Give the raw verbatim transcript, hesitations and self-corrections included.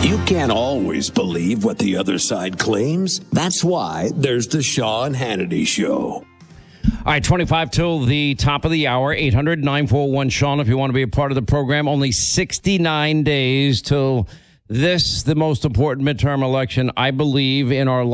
You can't always believe what the other side claims. That's why there's the Sean Hannity Show. All right, twenty-five till the top of the hour, eight hundred, nine four one, Sean, if you want to be a part of the program. Only sixty-nine days till this, the most important midterm election, I believe, in our